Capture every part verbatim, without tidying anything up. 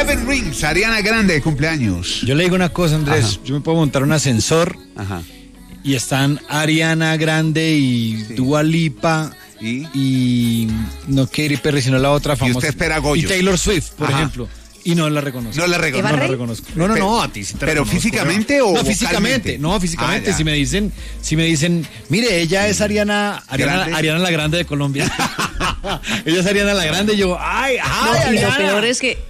Seven Rings, Ariana Grande de cumpleaños. Yo le digo una cosa, Andrés. Ajá. Yo me puedo montar un ascensor. Ajá. Y están Ariana Grande y sí. Dua Lipa. ¿Y? Y no Katy Perry, sino la otra famosa. Y usted espera Goyo. Y Taylor Swift, por Ajá. ejemplo. Y no la reconozco. No la reconozco. No la reconozco. No, no, no, a ti sí te ¿Pero reconozco, físicamente no. o No, físicamente, no, físicamente. Ah, si me dicen, si me dicen, mire, ella es Ariana, Ariana, Ariana la Grande de Colombia. Ella es Ariana la Grande y yo, ay, ay, no, y lo peor es que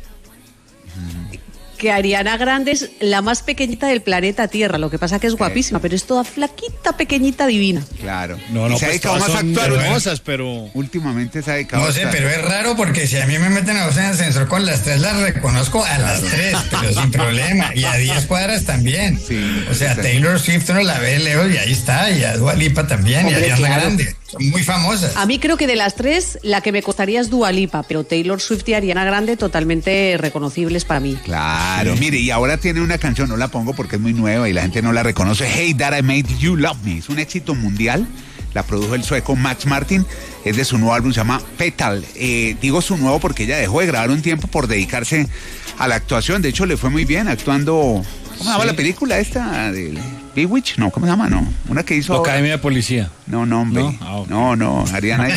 que Ariana Grande es la más pequeñita del planeta Tierra, lo que pasa que es guapísima, pero es toda flaquita, pequeñita, divina. Claro. No, no, se ha pues dedicado más a actuar hermosas, pero últimamente se ha dedicado. No sé, pero es raro porque si a mí me meten a vos en el ascensor con las tres, las reconozco a las tres, pero sin problema, y a diez cuadras también. Sí, o sea, Taylor Swift uno la ve lejos y ahí está, y a Dua Lipa también, Hombre, y a Ariana claro. Grande. Son muy famosas. A mí creo que de las tres, la que me costaría es Dua Lipa, pero Taylor Swift y Ariana Grande totalmente reconocibles para mí. Claro, sí. Mire, y ahora tiene una canción, no la pongo porque es muy nueva y la gente no la reconoce. Hey, That I Made You Love Me. Es un éxito mundial. La produjo el sueco Max Martin. Es de su nuevo álbum, se llama Petal. Eh, digo su nuevo porque ella dejó de grabar un tiempo por dedicarse a la actuación. De hecho, le fue muy bien actuando. ¿Cómo se llama sí. la película esta? De Bewitch, no, ¿cómo se llama? No, una que hizo. Academia de Policía. No, no, hombre. No, ah, okay. no, no, Ariana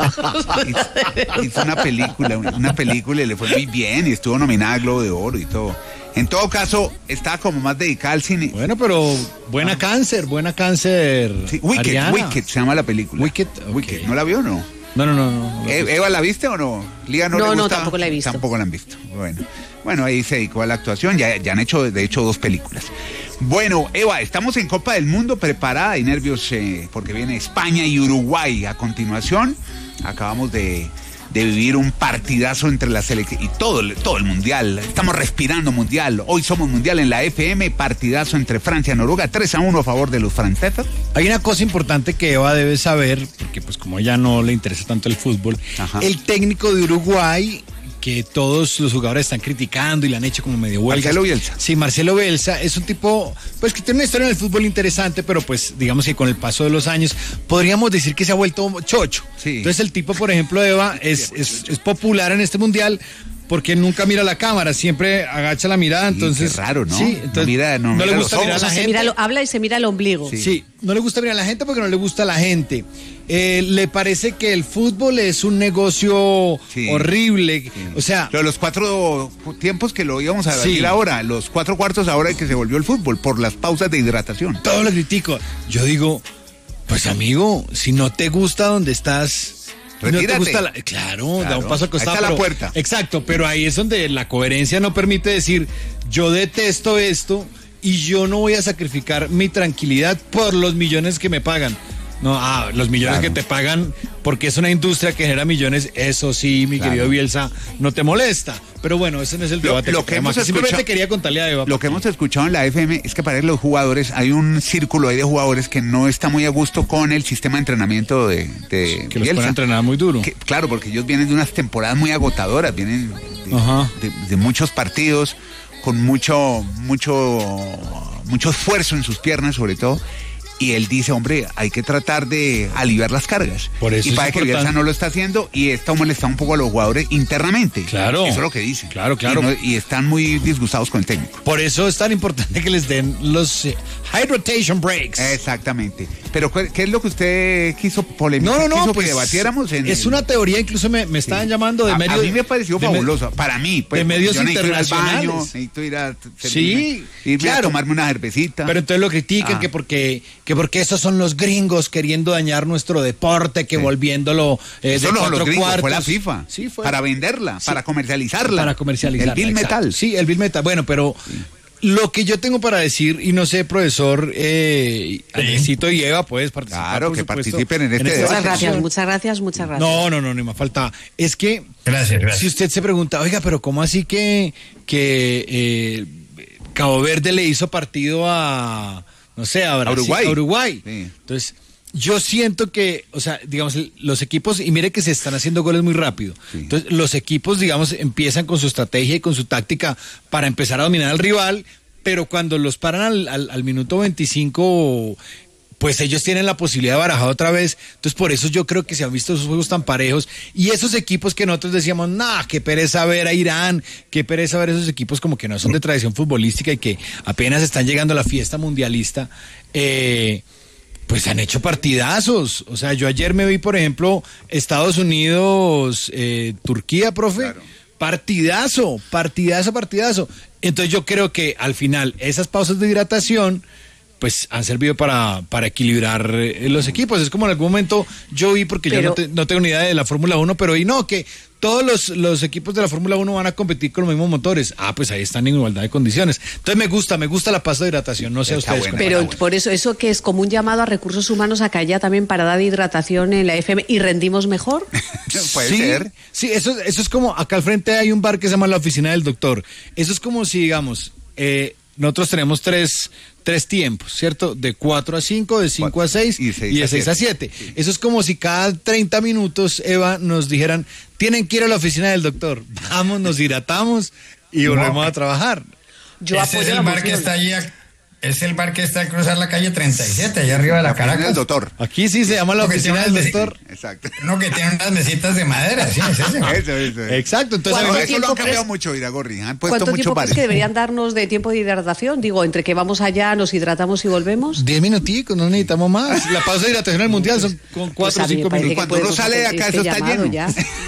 hizo, hizo una película, una película y le fue muy bien y estuvo nominada a Globo de Oro y todo. En todo caso, está como más dedicada al cine. Bueno, pero buena ah. cáncer, buena cáncer. Sí, Wicked, Ariana. Wicked se llama la película. Wicked, okay. Wicked. ¿No la vio o no? No, no, no. no, no ¿E- ¿Eva la viste o no? ¿Lía no, no le gusta? No, tampoco la he visto. Tampoco la han visto. Bueno, bueno, ahí se dedicó a la actuación. Ya, ya han hecho, de hecho, dos películas. Bueno, Eva, estamos en Copa del Mundo, preparada y nervios eh, porque viene España y Uruguay a continuación. Acabamos de, de vivir un partidazo entre las selecciones y todo, todo el mundial. Estamos respirando mundial. Hoy somos mundial en la F M. Partidazo entre Francia y Noruega. tres a uno a favor de los franceses. Hay una cosa importante que Eva debe saber, porque pues como a ella no le interesa tanto el fútbol. Ajá. El técnico de Uruguay, que todos los jugadores están criticando y le han hecho como medio huelgas. Marcelo Bielsa. Sí, Marcelo Bielsa es un tipo, pues que tiene una historia en el fútbol interesante, pero pues digamos que con el paso de los años podríamos decir que se ha vuelto chocho. Sí. Entonces el tipo, por ejemplo, Eva, es, es, es popular en este mundial porque nunca mira la cámara, siempre agacha la mirada, entonces... Sí, qué raro, ¿no? Sí, entonces no, mira, no, no mira le gusta mirar a la se gente. Mira lo, habla y se mira el ombligo. Sí. sí, no le gusta mirar a la gente porque no le gusta a la gente. Eh, le parece que el fútbol es un negocio sí. horrible, sí. o sea... Pero los cuatro tiempos que lo íbamos a decir sí. ahora, los cuatro cuartos ahora que se volvió el fútbol, por las pausas de hidratación. Todo lo critico. Yo digo, pues amigo, si no te gusta donde estás... Retírate. No te gusta la... claro, claro, da un paso al costado. Ahí está pero... la puerta. Exacto, pero ahí es donde la coherencia no permite decir, yo detesto esto y yo no voy a sacrificar mi tranquilidad por los millones que me pagan. No, ah, los millones claro. que te pagan porque es una industria que genera millones, eso sí, mi claro. querido Bielsa, no te molesta. Pero bueno, ese no es el debate. Lo, lo que, que hemos simplemente quería contarle a Eva. Lo que hemos escuchado en la F M es que para los jugadores, hay un círculo ahí de jugadores que no está muy a gusto con el sistema de entrenamiento de, de que Bielsa. Los pueden entrenar muy duro. Que, claro, porque ellos vienen de unas temporadas muy agotadoras, vienen de, de, de muchos partidos, con mucho, mucho, mucho esfuerzo en sus piernas sobre todo. Y él dice, hombre, hay que tratar de aliviar las cargas. Por eso y para es que Bielsa no lo está haciendo y está molestando un poco a los jugadores internamente. Claro. Eso es lo que dicen. Claro, claro. Y, no, y están muy disgustados con el técnico. Por eso es tan importante que les den los eh, high rotation breaks. Exactamente. Pero, ¿qué es lo que usted quiso polemizar? No, no, no. ¿Quiso pues, que debatiéramos? En es el... una teoría, incluso me, me estaban sí. llamando de a, medios. A mí me pareció fabulosa. Me, para mí. Pues, de medios yo internacionales. Ir al baño, necesito ir a... Sí, irme claro. a tomarme una cervecita. Pero entonces lo critican ah. que porque que porque esos son los gringos queriendo dañar nuestro deporte, que sí. volviéndolo eh, Eso de no cuatro los gringos, cuartos. Fue la FIFA. Sí, fue. Para venderla, sí. para comercializarla. Para comercializarla. El Bill exacto. Metal. Sí, el Bill Metal. Bueno, pero sí. lo que yo tengo para decir, y no sé, profesor eh, Andresito y Eva, puedes participar. Claro, que supuesto, participen en este, en este debate. Muchas gracias, muchas gracias, muchas gracias. No, no, no, ni me falta. Es que, gracias, gracias. Si usted se pregunta, oiga, pero ¿cómo así que, que eh, Cabo Verde le hizo partido a, no sé, a, Brasil, a Uruguay? A Uruguay. Sí. Entonces, yo siento que, o sea, digamos, los equipos, y mire que se están haciendo goles muy rápido. Sí. Entonces, los equipos, digamos, empiezan con su estrategia y con su táctica para empezar a dominar al rival, pero cuando los paran al, al, al minuto veinticinco, pues ellos tienen la posibilidad de barajar otra vez. Entonces, por eso yo creo que se han visto esos juegos tan parejos. Y esos equipos que nosotros decíamos, nah, qué pereza ver a Irán, qué pereza ver esos equipos como que no son de tradición futbolística y que apenas están llegando a la fiesta mundialista, eh, pues han hecho partidazos. O sea, yo ayer me vi, por ejemplo, Estados Unidos, eh, Turquía, profe. Claro. Partidazo, partidazo, partidazo. Entonces yo creo que al final esas pausas de hidratación pues han servido para, para equilibrar eh, los equipos. Es como en algún momento yo vi, porque pero, yo no, te, no tengo ni idea de la Fórmula uno, pero y no, que todos los, los equipos de la Fórmula uno van a competir con los mismos motores. Ah, pues ahí están en igualdad de condiciones. Entonces me gusta, me gusta la pausa de hidratación, no sé a ustedes. Bueno, pero bueno. Por eso, eso que es como un llamado a recursos humanos a que haya también parada de hidratación en la F M y rendimos mejor. Puede sí, ser. Sí, eso, eso es como, acá al frente hay un bar que se llama la Oficina del Doctor. Eso es como si, digamos, eh, nosotros tenemos tres, tres tiempos, ¿cierto? De cuatro a cinco, de cinco a seis y, y de seis a siete. Sí. Eso es como si cada treinta minutos, Eva, nos dijeran, tienen que ir a la oficina del doctor. Vamos, nos hidratamos y volvemos no. a trabajar. Yo Ese es el bar que está allí. Es el bar que está al cruzar la calle treinta y siete, allá arriba de la, la Caracas. Del doctor. Aquí sí se llama la oficina del doctor. Exacto. No, que tiene unas mesitas de madera, sí, es ese. Eso, eso. Exacto. Entonces, bueno, eso lo han cambiado mucho, Iragorri. Han puesto ¿Cuánto mucho tiempo crees que deberían darnos de tiempo de hidratación? Digo, entre que vamos allá, nos hidratamos y volvemos. Diez minuticos, no necesitamos más. La pausa de hidratación al mundial son con cuatro o pues cinco minutos. Cuando uno sale de acá, eso está lleno. Ya.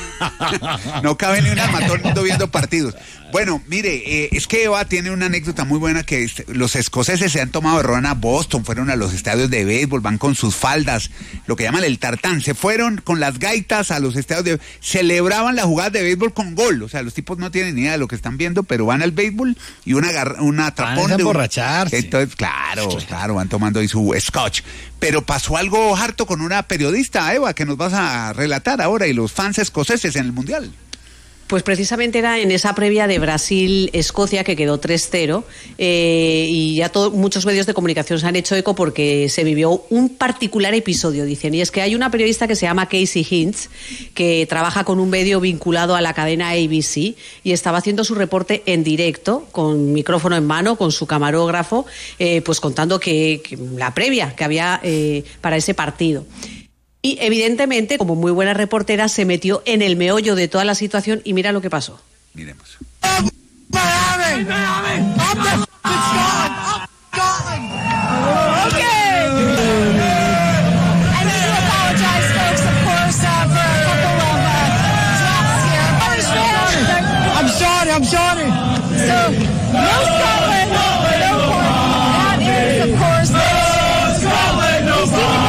No cabe ni un armatón viendo partidos. Bueno, mire, eh, es que Eva tiene una anécdota muy buena, que es, los escoceses se han tomado de ron a Boston, fueron a los estadios de béisbol, van con sus faldas, lo que llaman el tartán, se fueron con las gaitas a los estadios de celebraban las jugadas de béisbol con gol, o sea, los tipos no tienen ni idea de lo que están viendo, pero van al béisbol y una, una trapón van a emborracharse. Entonces, claro, claro, van tomando ahí su scotch. Pero pasó algo harto con una periodista, Eva, que nos vas a relatar ahora, y los fans escoceses en el Mundial. Pues precisamente era en esa previa de Brasil-Escocia, que quedó tres cero, eh, y ya todo, muchos medios de comunicación se han hecho eco porque se vivió un particular episodio, dicen, y es que hay una periodista que se llama Casey Hintz, que trabaja con un medio vinculado a la cadena A B C, y estaba haciendo su reporte en directo, con micrófono en mano, con su camarógrafo, eh, pues contando que, que la previa que había eh, para ese partido. Y evidentemente, como muy buena reportera, se metió en el meollo de toda la situación y mira lo que pasó. Miremos. I'm sorry, I'm sorry. So, no Scotland, no Portland. That is, of course, Scotland, no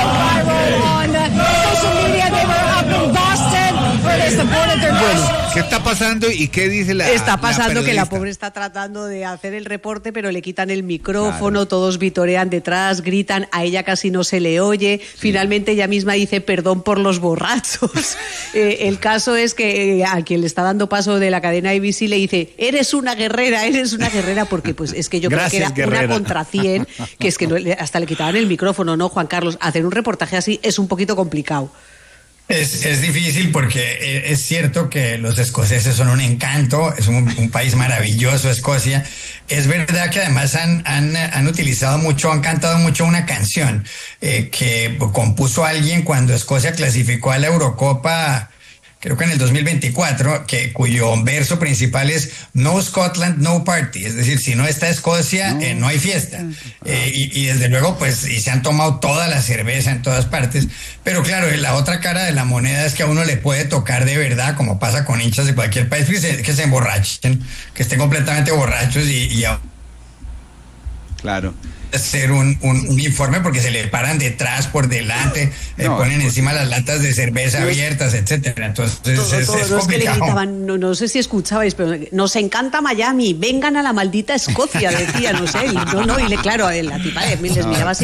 Bueno, ¿qué está pasando y qué dice la Está pasando la que la pobre está tratando de hacer el reporte, pero le quitan el micrófono, claro. Todos vitorean detrás, gritan, a ella casi no se le oye. Sí. Finalmente ella misma dice perdón por los borrachos. eh, el caso es que eh, a quien le está dando paso de la cadena A B C le dice, eres una guerrera, eres una guerrera, porque pues es que yo Gracias, creo que era guerrera. Una contra cien, que es que no, hasta le quitaban el micrófono, ¿no, Juan Carlos? Hacer un reportaje así es un poquito complicado. Es, es difícil porque es cierto que los escoceses son un encanto, es un, un país maravilloso, Escocia. Es verdad que además han, han, han utilizado mucho, han cantado mucho una canción eh, que compuso alguien cuando Escocia clasificó a la Eurocopa, creo que en el dos mil veinticuatro, que, cuyo verso principal es No Scotland, no party. Es decir, si no está Escocia, no, eh, no hay fiesta. Eh, y, y desde luego, pues, y se han tomado toda la cerveza en todas partes. Pero claro, la otra cara de la moneda es que a uno le puede tocar de verdad, como pasa con hinchas de cualquier país, que se, que se emborrachen, que estén completamente borrachos y... y a... Claro. hacer un, un, un informe porque se le paran detrás, por delante, no, eh, ponen pues, encima las latas de cerveza no, abiertas, etcétera. Entonces todo, es, todo, es los que le complicado. gritaban, no, no sé si escuchabais, pero nos encanta Miami, vengan a la maldita Escocia, decía, no sé, y no, no, y le, claro, la tipa les miraba así.